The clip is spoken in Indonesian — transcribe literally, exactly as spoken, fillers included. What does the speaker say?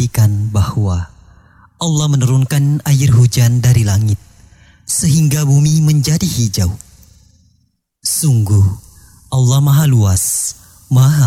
memperhatikan bahwa Allah menurunkan air hujan dari langit sehingga bumi menjadi hijau. Sungguh, Allah Maha Luas, Maha